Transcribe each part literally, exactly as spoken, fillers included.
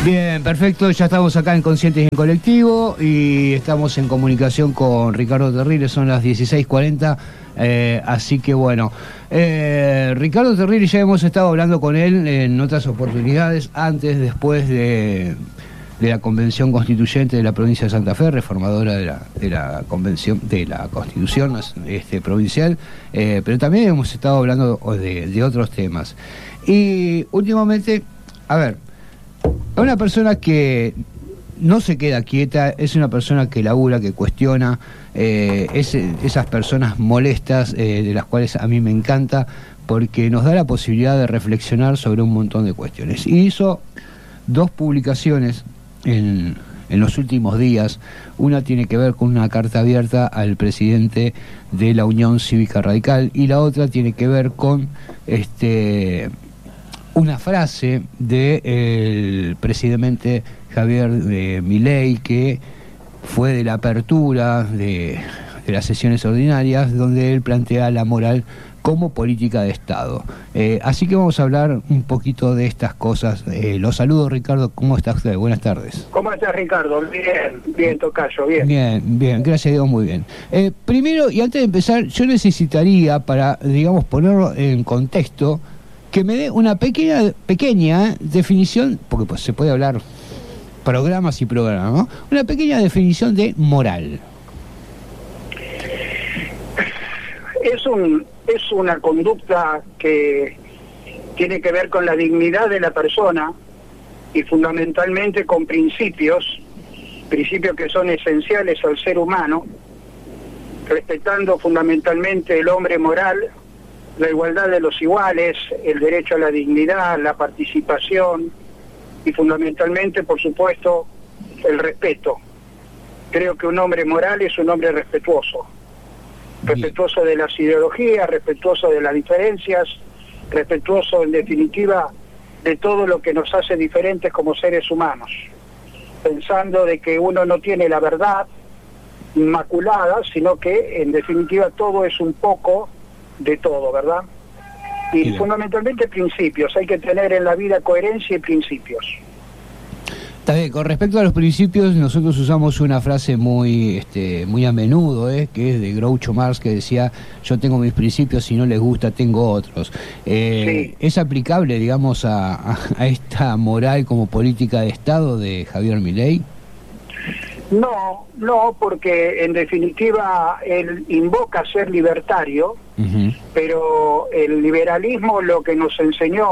Bien, perfecto, ya estamos acá en Conscientes y en Colectivo y estamos en comunicación con Ricardo Terriles, son las dieciséis cuarenta, eh, así que bueno, eh, Ricardo Terriles ya hemos estado hablando con él en otras oportunidades, antes, después de, de la Convención Constituyente de la provincia de Santa Fe, reformadora de la, de la Convención, de la Constitución este, provincial, eh, pero también hemos estado hablando de, de otros temas. Y últimamente, a ver, es una persona que no se queda quieta, es una persona que labura, que cuestiona, eh, es, esas personas molestas, eh, de las cuales a mí me encanta, porque nos da la posibilidad de reflexionar sobre un montón de cuestiones. Y hizo dos publicaciones en, en los últimos días. Una tiene que ver con una carta abierta al presidente de la Unión Cívica Radical y la otra tiene que ver con este... una frase del presidente Javier eh, Milei, que fue de la apertura de, de las sesiones ordinarias, donde él plantea la moral como política de Estado. Eh, así que vamos a hablar un poquito de estas cosas. Eh, los saludo, Ricardo. ¿Cómo está usted? Buenas tardes. ¿Cómo estás, Ricardo? Bien, bien, tocayo, bien. Bien, bien, gracias a Dios, muy bien. Eh, primero, y antes de empezar, yo necesitaría, para, digamos, ponerlo en contexto, que me dé una pequeña pequeña definición, porque pues se puede hablar programas y programas, ¿no? Una pequeña definición de moral. Es un es una conducta que tiene que ver con la dignidad de la persona y fundamentalmente con principios, principios que son esenciales al ser humano, respetando fundamentalmente el hombre moral, la igualdad de los iguales, el derecho a la dignidad, la participación y fundamentalmente, por supuesto, el respeto. Creo que un hombre moral es un hombre respetuoso, respetuoso de las ideologías, respetuoso de las diferencias, respetuoso en definitiva de todo lo que nos hace diferentes como seres humanos, pensando de que uno no tiene la verdad inmaculada, sino que en definitiva todo es un poco de todo, ¿verdad? Y Bien. Fundamentalmente principios, hay que tener en la vida coherencia y principios. Está bien, con respecto a los principios, nosotros usamos una frase muy este, muy a menudo, ¿eh? que es de Groucho Marx, que decía, yo tengo mis principios, si no les gusta, tengo otros. Eh, sí. ¿Es aplicable, digamos, a, a, a esta moral como política de Estado de Javier Milei? No, no, porque en definitiva él invoca ser libertario, uh-huh. pero el liberalismo lo que nos enseñó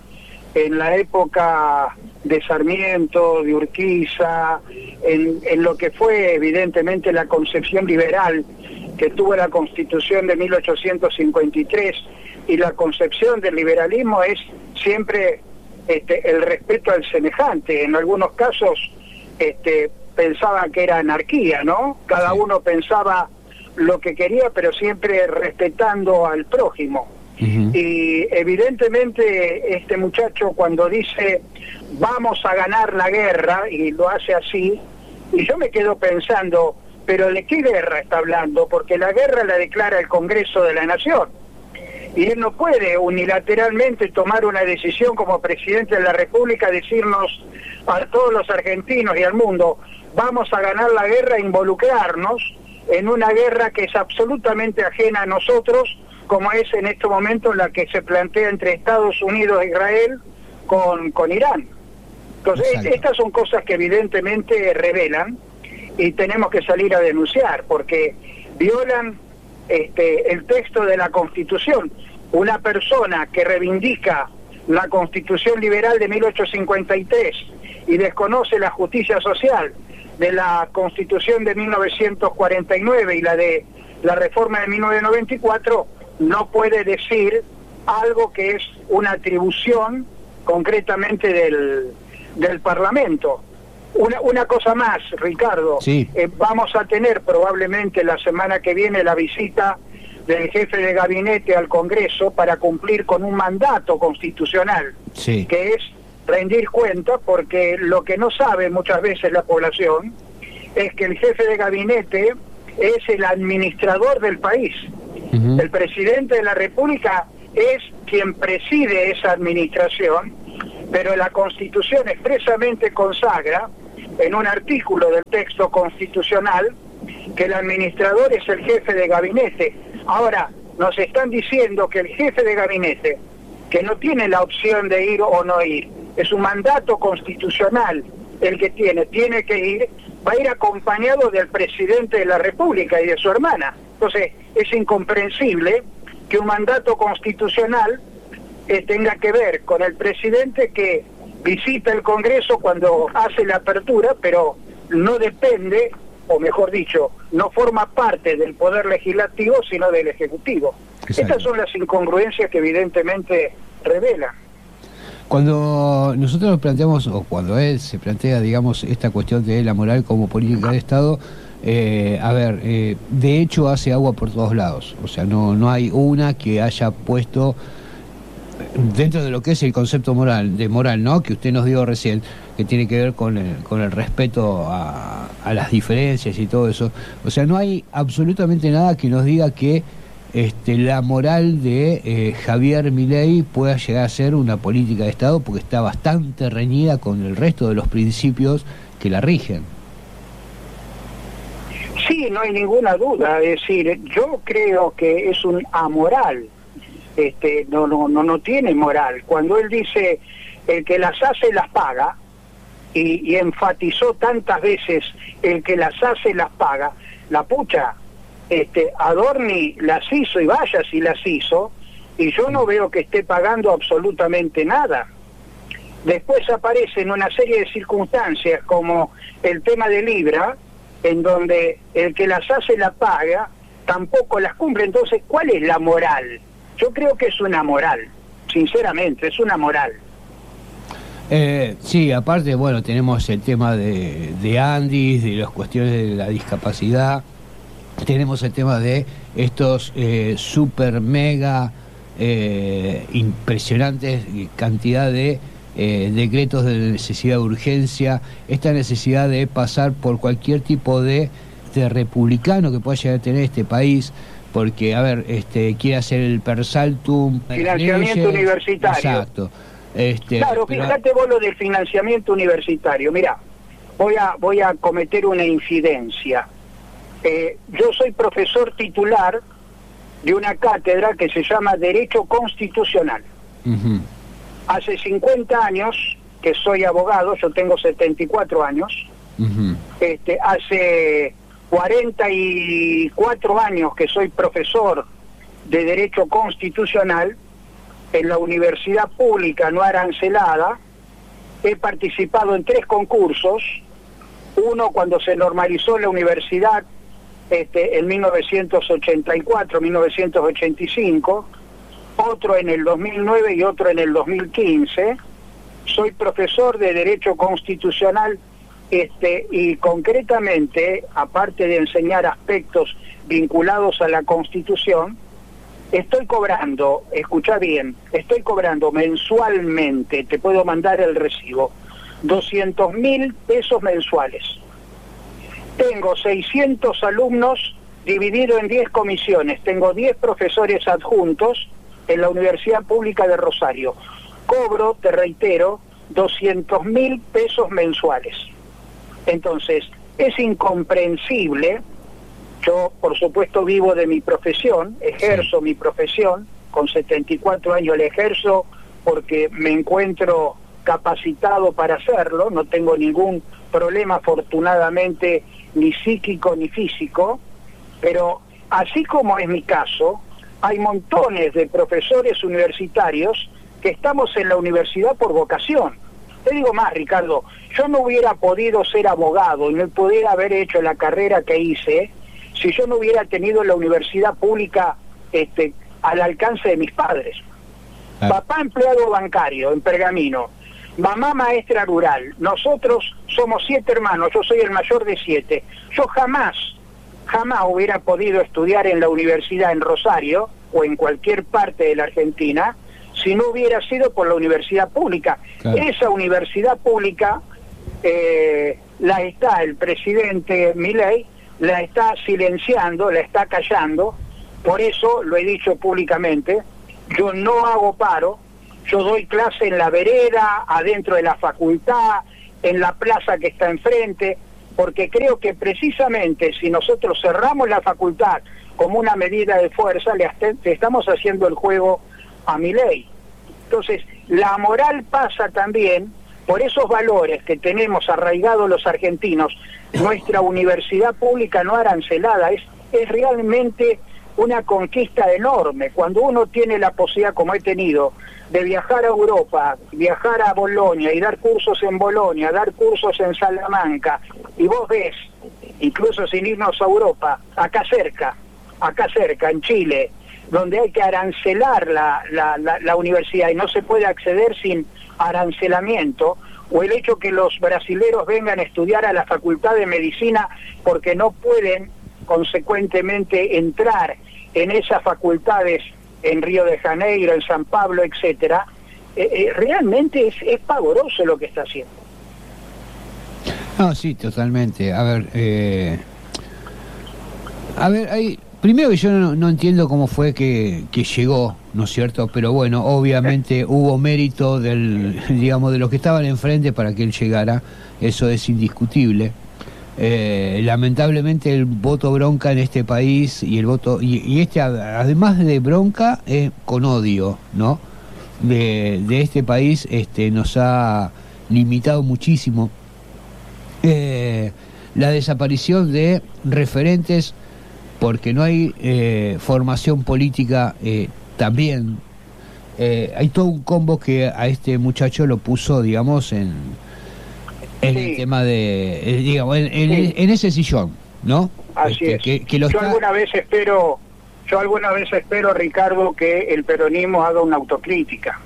en la época de Sarmiento, de Urquiza, en, en lo que fue evidentemente la concepción liberal que tuvo la Constitución de mil ochocientos cincuenta y tres, y la concepción del liberalismo es siempre este, el respeto al semejante. En algunos casos este, pensaban que era anarquía, ¿no? Cada sí. uno pensaba lo que quería, pero siempre respetando al prójimo. Uh-huh. Y evidentemente este muchacho cuando dice vamos a ganar la guerra, y lo hace así, y yo me quedo pensando, pero ¿de qué guerra está hablando? Porque la guerra la declara el Congreso de la Nación, y él no puede unilateralmente tomar una decisión como presidente de la República, decirnos a todos los argentinos y al mundo, vamos a ganar la guerra e involucrarnos en una guerra que es absolutamente ajena a nosotros, como es en este momento la que se plantea entre Estados Unidos e Israel con, con Irán. Entonces, Exacto. estas son cosas que evidentemente revelan y tenemos que salir a denunciar, porque violan este, el texto de la Constitución. Una persona que reivindica la Constitución liberal de mil ochocientos cincuenta y tres y desconoce la justicia social de la Constitución de mil novecientos cuarenta y nueve y la de la reforma de mil novecientos noventa y cuatro, no puede decir algo que es una atribución concretamente del, del Parlamento. Una, una cosa más, Ricardo, sí. eh, vamos a tener probablemente la semana que viene la visita del jefe de gabinete al Congreso para cumplir con un mandato constitucional, sí. que es rendir cuentas, porque lo que no sabe muchas veces la población es que el jefe de gabinete es el administrador del país. Uh-huh. El presidente de la República es quien preside esa administración pero la Constitución expresamente consagra en un artículo del texto constitucional que el administrador es el jefe de gabinete. Ahora, nos están diciendo que el jefe de gabinete, que no tiene la opción de ir o no ir, es un mandato constitucional el que tiene, tiene que ir, va a ir acompañado del presidente de la República y de su hermana. Entonces, es incomprensible que un mandato constitucional eh, tenga que ver con el presidente que visita el Congreso cuando hace la apertura, pero no depende, o mejor dicho, no forma parte del Poder Legislativo, sino del Ejecutivo. Exacto. Estas son las incongruencias que evidentemente revelan. Cuando nosotros planteamos, o cuando él se plantea, digamos, esta cuestión de la moral como política de Estado, eh, a ver, eh, de hecho hace agua por todos lados. O sea, no, no hay una que haya puesto dentro de lo que es el concepto moral, de moral, ¿no?, que usted nos dio recién, que tiene que ver con el, con el respeto a, a las diferencias y todo eso. O sea, no hay absolutamente nada que nos diga que Este, la moral de eh, Javier Milei pueda llegar a ser una política de Estado, porque está bastante reñida con el resto de los principios que la rigen. Sí, no hay ninguna duda. Es decir, yo creo que es un amoral. Este, no, no, no, no tiene moral. Cuando él dice el que las hace las paga, y, y enfatizó tantas veces el que las hace las paga, la pucha. Este, Adorni las hizo y vaya si las hizo, y yo no veo que esté pagando absolutamente nada. Después aparecen una serie de circunstancias como el tema de Libra, en donde el que las hace la paga, tampoco las cumple. Entonces, ¿cuál es la moral? Yo creo que es una moral, sinceramente, es una moral. Eh, sí, aparte, bueno, tenemos el tema de, de Andis, de las cuestiones de la discapacidad. Tenemos el tema de estos eh, super mega eh, impresionantes cantidad de eh, decretos de necesidad de urgencia, esta necesidad de pasar por cualquier tipo de, de republicano que pueda llegar a tener este país, porque, a ver, este quiere hacer el Persaltum, financiamiento universitario. Exacto. Este, claro, pero... fíjate vos lo del financiamiento universitario. Mirá, voy a, voy a cometer una infidencia. Eh, yo soy profesor titular de una cátedra que se llama Derecho Constitucional. Uh-huh. Hace cincuenta años que soy abogado, yo tengo setenta y cuatro años. Uh-huh. este, hace cuarenta y cuatro años que soy profesor de Derecho Constitucional en la Universidad Pública No Arancelada. He participado en tres concursos, uno cuando se normalizó la universidad Este, en mil novecientos ochenta y cuatro, mil novecientos ochenta y cinco, otro en el dos mil nueve y otro en el dos mil quince. Soy profesor de Derecho Constitucional este, y concretamente, aparte de enseñar aspectos vinculados a la Constitución, estoy cobrando, escucha bien, estoy cobrando mensualmente, te puedo mandar el recibo, doscientos mil pesos mensuales. Tengo seiscientos alumnos dividido en diez comisiones. Tengo diez profesores adjuntos en la Universidad Pública de Rosario. Cobro, te reitero, doscientos mil pesos mensuales. Entonces, es incomprensible. Yo, por supuesto, vivo de mi profesión, ejerzo mi profesión, con setenta y cuatro años la ejerzo porque me encuentro capacitado para hacerlo, no tengo ningún problema, afortunadamente, ni psíquico ni físico, pero así como es mi caso, hay montones de profesores universitarios que estamos en la universidad por vocación. Te digo más, Ricardo, yo no hubiera podido ser abogado y no pudiera haber hecho la carrera que hice si yo no hubiera tenido la universidad pública este, al alcance de mis padres. Ah. Papá empleado bancario en Pergamino, mamá maestra rural, nosotros somos siete hermanos, yo soy el mayor de siete. Yo jamás, jamás hubiera podido estudiar en la universidad en Rosario o en cualquier parte de la Argentina si no hubiera sido por la universidad pública. Claro. Esa universidad pública eh, la está el presidente Milei, la está silenciando, la está callando. Por eso lo he dicho públicamente, yo no hago paro. yo doy clase en la vereda, adentro de la facultad, en la plaza que está enfrente, porque creo que precisamente si nosotros cerramos la facultad como una medida de fuerza, le, le estamos haciendo el juego a Milei. Entonces, la moral pasa también por esos valores que tenemos arraigados los argentinos. Nuestra universidad pública no arancelada es, es realmente una conquista enorme. Cuando uno tiene la posibilidad, como he tenido, de viajar a Europa, viajar a Bolonia y dar cursos en Bolonia, dar cursos en Salamanca, y vos ves, incluso sin irnos a Europa, acá cerca, acá cerca, en Chile, donde hay que arancelar la, la, la, la universidad y no se puede acceder sin arancelamiento, o el hecho que los brasileros vengan a estudiar a la Facultad de Medicina porque no pueden consecuentemente entrar en esas facultades en Río de Janeiro, en San Pablo, etcétera, eh, eh, realmente es, es pavoroso lo que está haciendo. No, sí, totalmente. A ver, eh, a ver, hay, primero que yo no, no entiendo cómo fue que, que llegó, ¿no es cierto? Pero bueno, obviamente hubo mérito del, digamos, de los que estaban enfrente para que él llegara, eso es indiscutible. Eh, lamentablemente el voto bronca en este país y el voto y, y este además de bronca eh, con odio, ¿no? De, de este país este nos ha limitado muchísimo eh, la desaparición de referentes porque no hay eh, formación política eh, también eh, hay todo un combo que a este muchacho lo puso, digamos, en en sí. el tema de, eh, digamos, en, en, sí. en ese sillón, ¿no? Así este, es. Que, que lo yo está... alguna vez espero, yo alguna vez espero, Ricardo, que el peronismo haga una autocrítica.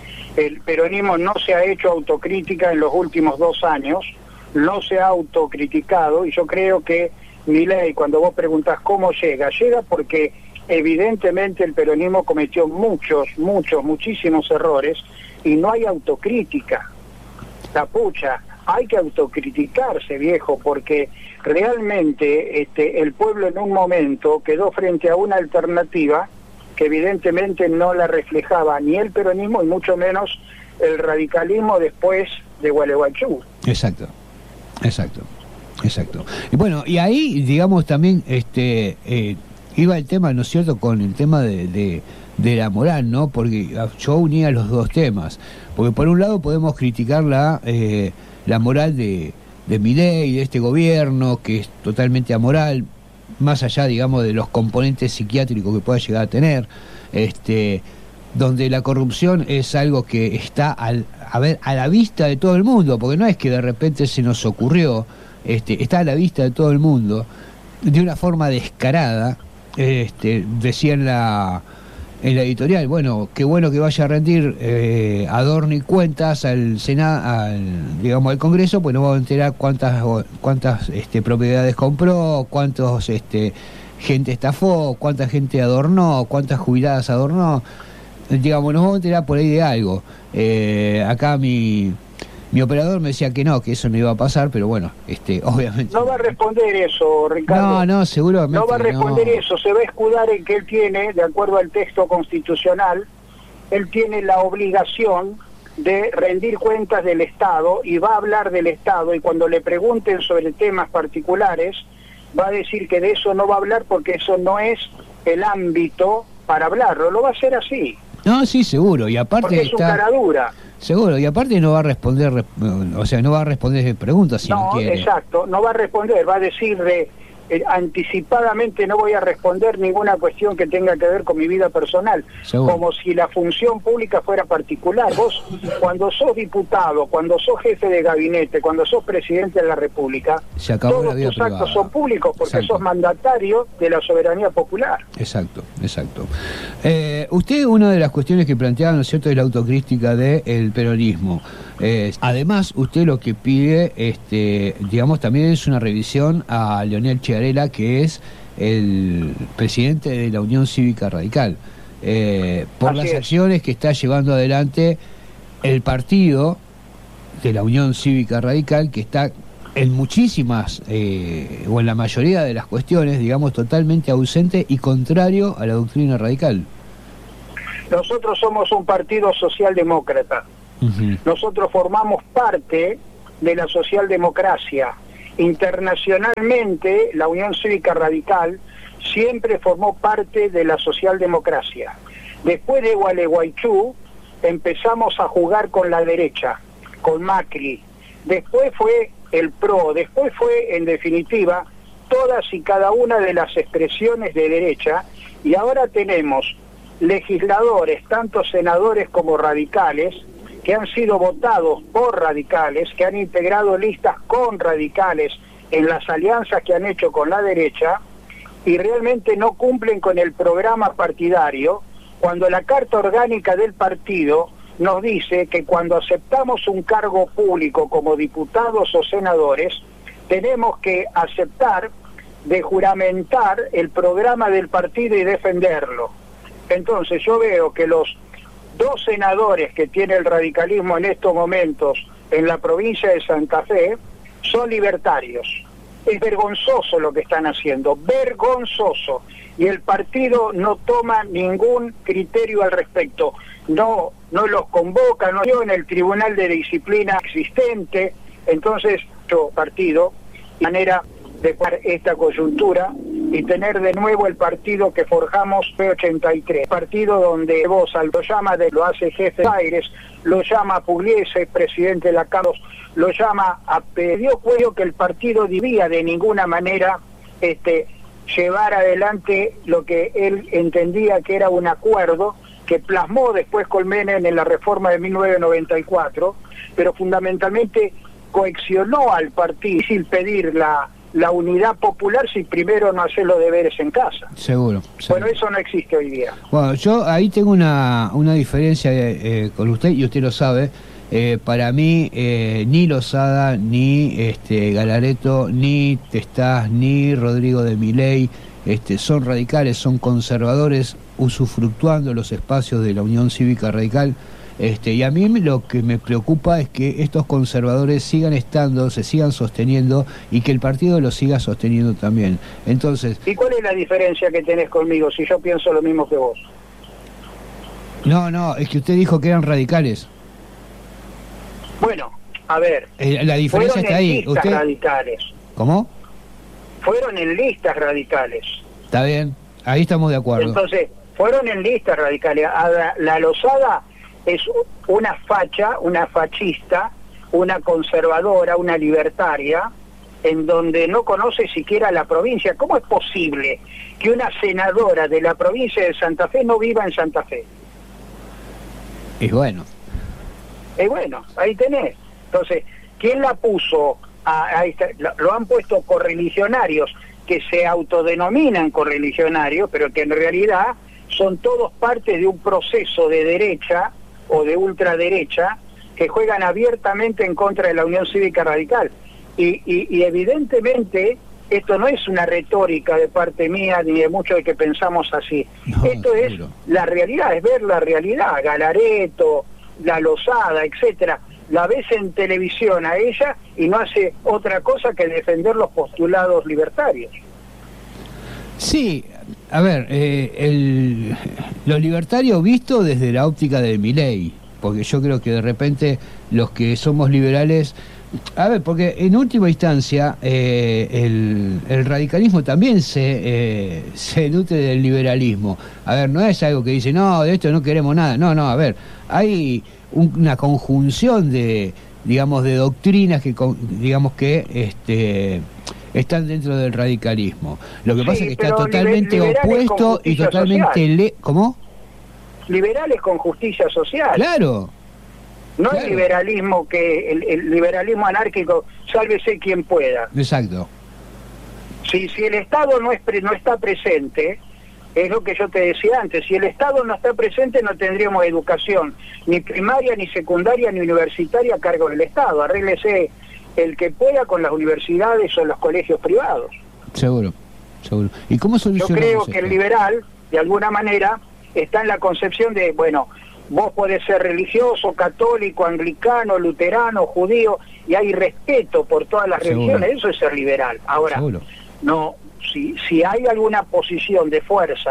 El peronismo no se ha hecho autocrítica en los últimos dos años, no se ha autocriticado, y yo creo que Milei, cuando vos preguntás cómo llega, llega porque evidentemente el peronismo cometió muchos, muchos, muchísimos errores, y no hay autocrítica. La pucha, hay que autocriticarse, viejo, porque realmente este, el pueblo en un momento quedó frente a una alternativa que evidentemente no la reflejaba ni el peronismo y mucho menos el radicalismo después de Gualeguaychú. Exacto, exacto, exacto. Y bueno, y ahí, digamos, también este eh, iba el tema, ¿no es cierto?, con el tema de... de de la moral, ¿no? Porque yo unía los dos temas, porque por un lado podemos criticar la eh, la moral de, de Milei, de este gobierno, que es totalmente amoral, más allá, digamos, de los componentes psiquiátricos que pueda llegar a tener, este donde la corrupción es algo que está al, a ver, a la vista de todo el mundo, porque no es que de repente se nos ocurrió, este está a la vista de todo el mundo, de una forma descarada, este decía en la en la editorial, bueno, qué bueno que vaya a rendir eh, Adorni cuentas al Senado, al, digamos, al Congreso, pues nos vamos a enterar cuántas cuántas este, propiedades compró, cuántos este, gente estafó, cuánta gente adornó, cuántas jubiladas adornó, digamos, nos vamos a enterar por ahí de algo. Eh, acá mi mi operador me decía que no, que eso no iba a pasar, pero bueno, este, obviamente... No va a responder eso, Ricardo. No, no, seguramente no va a responder no. eso, se va a escudar en que él tiene, de acuerdo al texto constitucional, él tiene la obligación de rendir cuentas del Estado y va a hablar del Estado, y cuando le pregunten sobre temas particulares, va a decir que de eso no va a hablar porque eso no es el ámbito para hablarlo, lo va a hacer así. No, sí, seguro, y aparte porque es está... un cara dura. Seguro, y aparte no va a responder, o sea, no va a responder preguntas si no, no quiere. Exacto, no va a responder, va a decir de, eh, anticipadamente no voy a responder ninguna cuestión que tenga que ver con mi vida personal, seguro. Como si la función pública fuera particular. Vos, cuando sos diputado, cuando sos jefe de gabinete, cuando sos presidente de la República, se acabó todos la vida tus privada. Actos son públicos porque exacto. sos mandatario de la soberanía popular. Exacto, exacto. Eh, usted, una de las cuestiones que planteaba, ¿no es cierto?, es la autocrítica del peronismo. Eh, además, usted lo que pide, este, digamos, también es una revisión a Leonel Chiarella, que es el presidente de la Unión Cívica Radical, eh, por Así las es. acciones que está llevando adelante el partido de la Unión Cívica Radical, que está en muchísimas, eh, o en la mayoría de las cuestiones, digamos, totalmente ausente y contrario a la doctrina radical. Nosotros somos un partido socialdemócrata. Uh-huh. Nosotros formamos parte de la socialdemocracia. Internacionalmente, la Unión Cívica Radical siempre formó parte de la socialdemocracia. Después de Gualeguaychú, empezamos a jugar con la derecha, con Macri. Después fue el P R O, después fue, en definitiva, todas y cada una de las expresiones de derecha, y ahora tenemos legisladores, tanto senadores como radicales, que han sido votados por radicales, que han integrado listas con radicales en las alianzas que han hecho con la derecha, y realmente no cumplen con el programa partidario, cuando la Carta Orgánica del partido nos dice que cuando aceptamos un cargo público como diputados o senadores, tenemos que aceptar de juramentar el programa del partido y defenderlo. Entonces yo veo que los dos senadores que tiene el radicalismo en estos momentos en la provincia de Santa Fe son libertarios. Es vergonzoso lo que están haciendo, vergonzoso. Y el partido no toma ningún criterio al respecto. No, no los convoca, no en el Tribunal de Disciplina existente. Entonces, yo partido, manera de esta coyuntura y tener de nuevo el partido que forjamos P ochenta y tres, partido donde vos lo llama, de, lo hace jefe de Aires, lo llama a Pugliese, presidente de la Carlos, lo llama a dio cuello que el partido debía de ninguna manera este llevar adelante lo que él entendía que era un acuerdo que plasmó después Colmenem en la reforma de mil novecientos noventa y cuatro, pero fundamentalmente coaccionó al partido sin pedir la la unidad popular si primero no hace los deberes en casa. Seguro. Bueno, seguro. Eso no existe hoy día. Bueno, yo ahí tengo una, una diferencia eh, con usted, y usted lo sabe. Eh, para mí, eh, ni Lozada, ni este, Galareto, ni Testás, ni Rodrigo de Milei este, son radicales, son conservadores, usufructuando los espacios de la Unión Cívica Radical. Este, y a mí lo que me preocupa es que estos conservadores sigan estando, se sigan sosteniendo y que el partido los siga sosteniendo también. Entonces, ¿y cuál es la diferencia que tenés conmigo si yo pienso lo mismo que vos? No, no, es que usted dijo que eran radicales. Bueno, a ver. Eh, la diferencia está ahí. Listas ¿Usted? Radicales. ¿Cómo? Fueron en listas radicales. Está bien, ahí estamos de acuerdo. Entonces, fueron en listas radicales. La, la Lozada es una facha, una fascista, una conservadora, una libertaria, en donde no conoce siquiera la provincia. ¿Cómo es posible que una senadora de la provincia de Santa Fe no viva en Santa Fe? Y bueno. Y bueno, ahí tenés. Entonces, ¿quién la puso? A, a esta, lo han puesto correligionarios, que se autodenominan correligionarios, pero que en realidad son todos parte de un proceso de derecha o de ultraderecha que juegan abiertamente en contra de la Unión Cívica Radical. Y, y, y evidentemente esto no es una retórica de parte mía ni de muchos de que pensamos así. No, esto seguro. Es la realidad, es ver la realidad. Galareto, la Lozada, etcétera. La ves en televisión a ella y no hace otra cosa que defender los postulados libertarios. Sí, a ver, eh, el, los libertarios visto desde la óptica de Milei, porque yo creo que de repente los que somos liberales, a ver, porque en última instancia eh, el, el radicalismo también se, eh, se nutre del liberalismo. A ver, no es algo que dice, no, de esto no queremos nada, no, no, a ver, hay un, una conjunción de, digamos, de doctrinas que, digamos que, este... están dentro del radicalismo. Lo que sí, pasa es que está totalmente opuesto y totalmente... Le... ¿Cómo? Liberales con justicia social. Claro. No claro. El liberalismo que el, el liberalismo anárquico, sálvese quien pueda. Exacto. Si, si el Estado no, es pre, no está presente, es lo que yo te decía antes, si el Estado no está presente no tendríamos educación, ni primaria, ni secundaria, ni universitaria a cargo del Estado. Arréglese el que pueda con las universidades o los colegios privados. Seguro, seguro. ¿Y cómo solucionamos Yo creo esto? que el liberal, de alguna manera, está en la concepción de, bueno, vos podés ser religioso, católico, anglicano, luterano, judío, y hay respeto por todas las seguro. religiones, eso es ser liberal. Ahora, seguro. no, si, si hay alguna posición de fuerza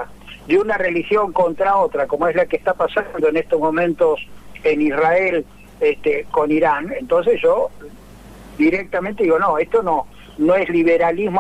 de una religión contra otra, como es la que está pasando en estos momentos en Israel este, con Irán, entonces yo directamente digo, no, esto no, no es liberalismo